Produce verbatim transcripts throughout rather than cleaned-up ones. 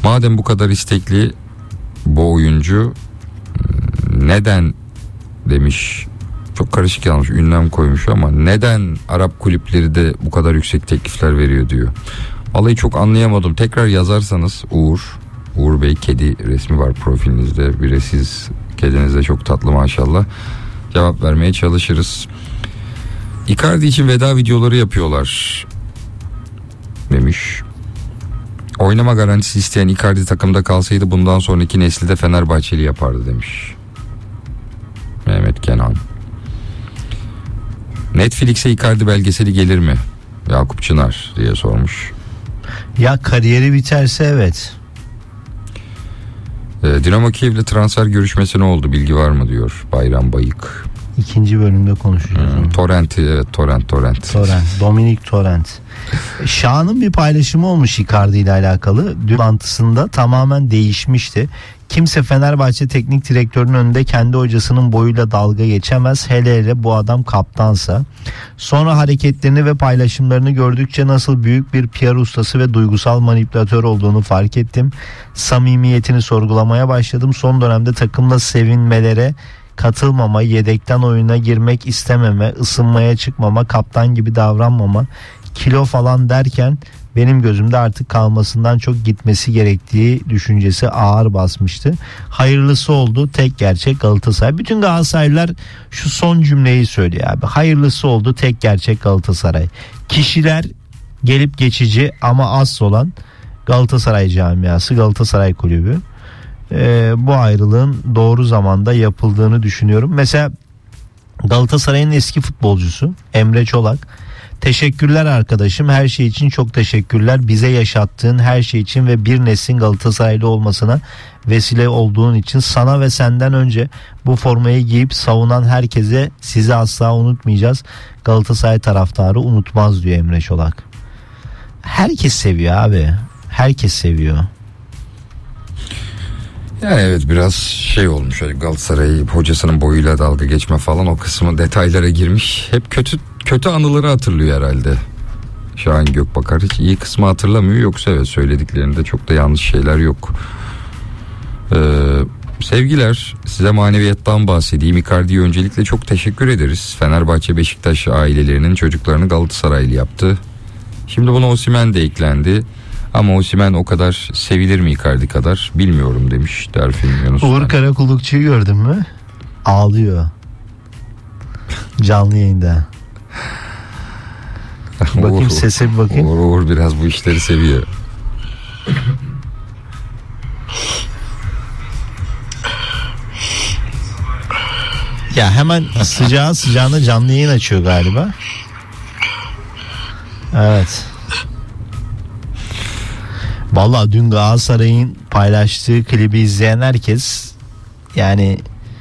Madem bu kadar istekli bu oyuncu, neden demiş, çok karışık yazmış, ünlem koymuş ama neden Arap kulüpleri de bu kadar yüksek teklifler veriyor diyor. Vallahi çok anlayamadım. Tekrar yazarsanız Uğur, Uğur Bey, kedi resmi var profilinizde. Bir de siz, kediniz de çok tatlı maşallah. Cevap vermeye çalışırız. Icardi için veda videoları yapıyorlar demiş. Oynama garantisi isteyen Icardi takımda kalsaydı bundan sonraki nesli de Fenerbahçeli yapardı demiş Mehmet Kenan. Netflix'e Icardi belgeseli gelir mi? Yakup Çınar diye sormuş. Ya kariyeri biterse evet. Ee, Dinamo Kiev'le transfer görüşmesi ne oldu? Bilgi var mı diyor Bayram Bayık. İkinci bölümde konuşacağız. Hmm, Torrent, evet Torrent Torrent. Torrent, Dominik Torrent. Şahan'ın bir paylaşımı olmuş Icardi ile alakalı. Dün toplantısında tamamen değişmişti. Kimse Fenerbahçe teknik direktörünün önünde kendi hocasının boyuyla dalga geçemez. Hele hele bu adam kaptansa. Sonra hareketlerini ve paylaşımlarını gördükçe nasıl büyük bir P R ustası ve duygusal manipülatör olduğunu fark ettim. Samimiyetini sorgulamaya başladım. Son dönemde takımla sevinmelere katılmama, yedekten oyuna girmek istememe, ısınmaya çıkmama, kaptan gibi davranmama, kilo falan derken benim gözümde artık kalmasından çok gitmesi gerektiği düşüncesi ağır basmıştı. Hayırlısı oldu, tek gerçek Galatasaray. Bütün Galatasaraylılar şu son cümleyi söylüyor abi. Hayırlısı oldu, tek gerçek Galatasaray. Kişiler gelip geçici ama az olan Galatasaray camiası, Galatasaray kulübü. Ee, bu ayrılığın doğru zamanda yapıldığını düşünüyorum. Mesela Galatasaray'ın eski futbolcusu Emre Çolak, teşekkürler arkadaşım, her şey için çok teşekkürler, bize yaşattığın her şey için ve bir neslin Galatasaraylı olmasına vesile olduğun için, sana ve senden önce bu formayı giyip savunan herkese sizi asla unutmayacağız, Galatasaray taraftarı unutmaz diyor Emre Çolak. Herkes seviyor abi, herkes seviyor. Yani evet, biraz şey olmuş Galatasaray hocasının boyuyla dalga geçme falan, o kısmı detaylara girmiş. Hep kötü kötü anıları hatırlıyor herhalde Şahin Gökbakar, hiç iyi kısmı hatırlamıyor. Yoksa evet, söylediklerinde çok da yanlış şeyler yok. Ee, sevgiler, size maneviyattan bahsedeyim. Icardi'ye öncelikle çok teşekkür ederiz. Fenerbahçe Beşiktaş ailelerinin çocuklarını Galatasaraylı yaptı. Şimdi buna Osimhen de eklendi. Ama Osimhen o kadar sevilir mi Icardi kadar bilmiyorum demiş Derfin Yunus. Uğur Karakullukçu'yu gördün mü? Ağlıyor. Canlı yayında. Bakayım Uğur, sese bir bakayım. Uğur, Uğur biraz bu işleri seviyor. Ya hemen sıcağı sıcağına canlı yayın açıyor galiba. Evet. Vallahi dün Galatasaray'ın paylaştığı klibi izleyen herkes yani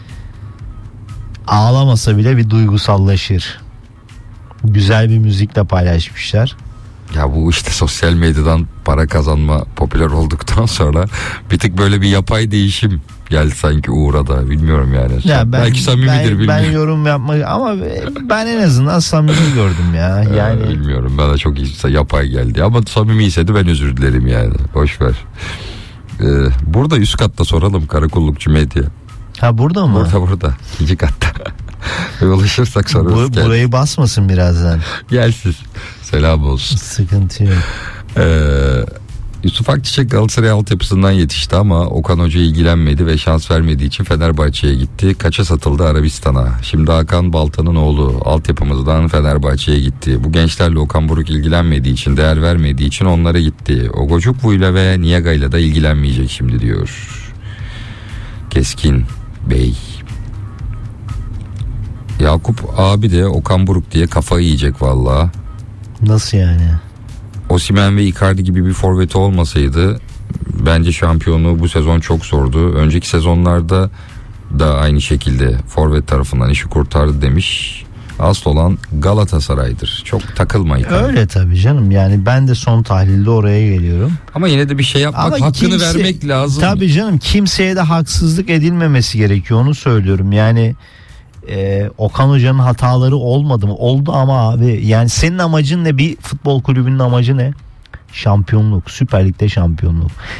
ağlamasa bile bir duygusallaşır. Güzel bir müzikle paylaşmışlar. Ya bu işte sosyal medyadan para kazanma popüler olduktan sonra bir tık böyle bir yapay değişim geldi sanki Uğur'a da, bilmiyorum yani. Ya ben, belki samimidir, ben, bilmiyorum. Ben yorum yapmak ama ben en azından samimi gördüm ya. Yani ee, bilmiyorum, bana çok yapay geldi ama samimiyse de ben özür dilerim yani. Boş ver. Ee, burada üst katta soralım, Karakullukçu Medya. Ha burada mı? Burada burada. İkinci katta. Ulaşırsak sorarız. Bu, burayı basmasın birazdan. Gelsin. Selam olsun. Sıkıntı yok. Ee, Yusuf Akçiçek Galatasaray altyapısından yetişti ama Okan Hoca ilgilenmedi ve şans vermediği için Fenerbahçe'ye gitti. Kaça satıldı? Arabistan'a. Şimdi Hakan Baltan'ın oğlu altyapımızdan Fenerbahçe'ye gitti. Bu gençlerle Okan Buruk ilgilenmediği için, değer vermediği için onlara gitti. Ogocukvu'yla ve Niyaga'yla da ilgilenmeyecek şimdi diyor Keskin Bey. Yakup abi de Okan Buruk diye kafayı yiyecek vallahi. Nasıl yani? Osimhen ve Icardi gibi bir forveti olmasaydı bence şampiyonluğu bu sezon çok zordu. Önceki sezonlarda da aynı şekilde forvet tarafından işi kurtardı demiş. Asıl olan Galatasaray'dır. Çok takılma Icardi. Öyle tabii canım. Yani ben de son tahlilde oraya geliyorum. Ama yine de bir şey yapmak, Ama hakkını kimse, vermek lazım. Tabii canım, kimseye de haksızlık edilmemesi gerekiyor, onu söylüyorum. Yani Ee, Okan Hoca'nın hataları olmadı mı? Oldu ama abi, yani senin amacın ne? Bir futbol kulübünün amacı ne? Şampiyonluk, Süper Lig'de şampiyonluk.